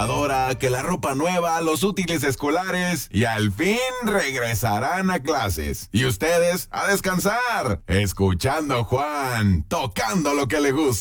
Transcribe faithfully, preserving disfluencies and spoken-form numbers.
que la ropa nueva, los útiles escolares y al fin regresarán a clases. Y ustedes a descansar, escuchando a Juan, tocando lo que le gusta.